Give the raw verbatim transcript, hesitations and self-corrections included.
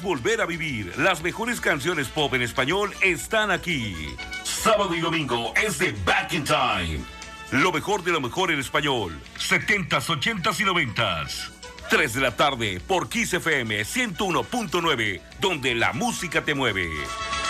quieres volver a vivir las mejores canciones pop en español están aquí. Sábado y domingo es de Back in Time. Lo mejor de lo mejor en español. setentas, ochentas y noventas. tres de la tarde por Kiss F M ciento uno punto nueve, donde la música te mueve.